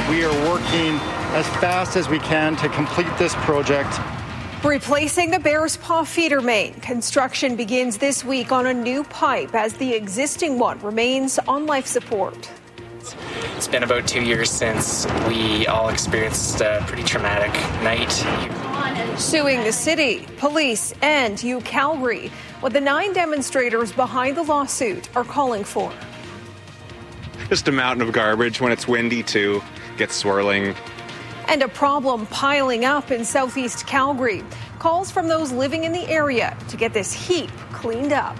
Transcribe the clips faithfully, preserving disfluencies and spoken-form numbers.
we are working as fast as we can to complete this project. Replacing the Bears Paw feeder main. Construction begins this week on a new pipe as the existing one remains on life support. It's been about two years since we all experienced a pretty traumatic night. Suing the city, police, and U Calgary. What the nine demonstrators behind the lawsuit are calling for. Just a mountain of garbage when it's windy too, gets swirling. And a problem piling up in southeast Calgary. Calls from those living in the area to get this heap cleaned up.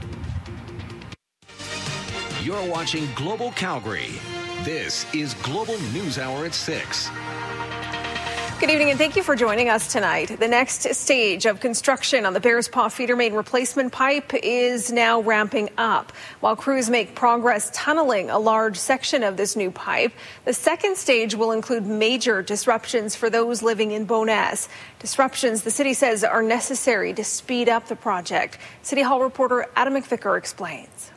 You're watching Global Calgary. This is Global News Hour at six. Good evening and thank you for joining us tonight. The next stage of construction on the Bears Paw feeder main replacement pipe is now ramping up. While crews make progress tunneling a large section of this new pipe, the second stage will include major disruptions for those living in Bowness. Disruptions the city says are necessary to speed up the project. City Hall reporter Adam McVicker explains.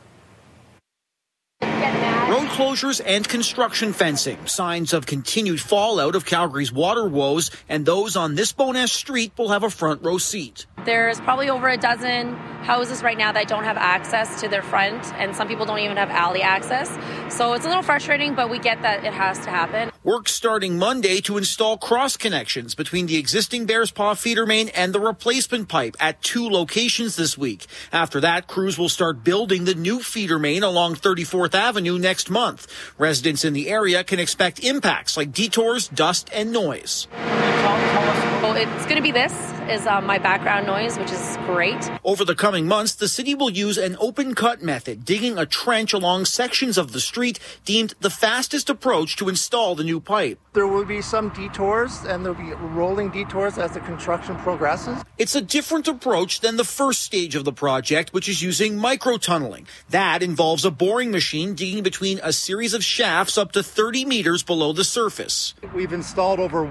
Road closures and construction fencing, signs of continued fallout of Calgary's water woes, and those on this Bowness street will have a front row seat. There's probably over a dozen houses right now that don't have access to their front, and some people don't even have alley access. So it's a little frustrating, but we get that it has to happen. Work starting Monday to install cross connections between the existing Bears Paw feeder main and the replacement pipe at two locations this week. After that, crews will start building the new feeder main along thirty-fourth Avenue next month. Residents in the area can expect impacts like detours, dust, and noise. Well, it's going to be this is uh, my background noise, which is great. Over the coming months, the city will use an open cut method, digging a trench along sections of the street deemed the fastest approach to install the new pipe. There will be some detours, and there will be rolling detours as the construction progresses. It's a different approach than the first stage of the project, which is using micro-tunneling. That involves a boring machine digging between a series of shafts up to thirty meters below the surface. We've installed over